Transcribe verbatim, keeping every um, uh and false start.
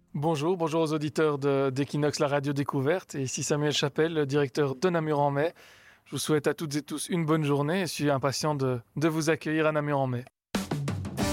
Bonjour, bonjour aux auditeurs de- d'Equinox, la radio découverte. Et ici Samuel Chapelle, le directeur de Namur-en-Mai. Je vous souhaite à toutes et tous une bonne journée et je suis impatient de, de vous accueillir à Namur-en-Mai.